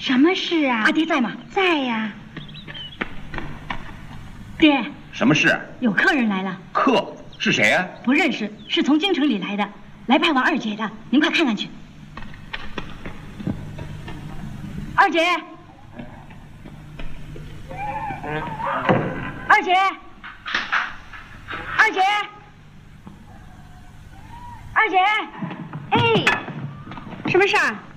什么事啊？ 阿爹在吗？ 在呀。 爹， 什么事？ 有客人来了。 客是谁呀？ 不认识，是从京城里来的，来拜望二姐的。您快看看去。二姐，二姐，二姐，二姐， 哎，什么事儿？